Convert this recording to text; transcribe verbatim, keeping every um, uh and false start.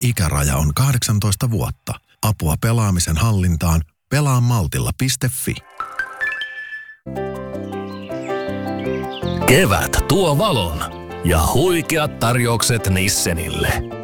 Ikäraja on kahdeksantoista vuotta. Apua pelaamisen hallintaan pelaamaltilla piste fi. Kevät tuo valon ja huikeat tarjoukset Nissenille.